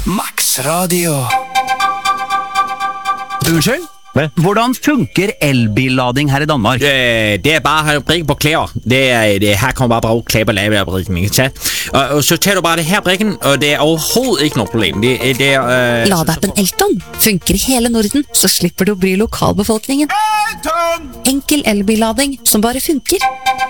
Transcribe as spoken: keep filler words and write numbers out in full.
Max Radio. Unnskyld? Hvad? Hvordan funker elbillading her i Danmark? Øh, det er bare at brikke på klæder. Det er, det, her kommer bare bruge klæber lave af brikken, ikke sant? Og, og så tager du bare det her brikken, og det er overhovedet ikke noe problem. Det, det er... Øh, Ladappen Elton funker i hele Norden, så slipper du å bry lokalbefolkningen. Enkel elbillading som bare funker.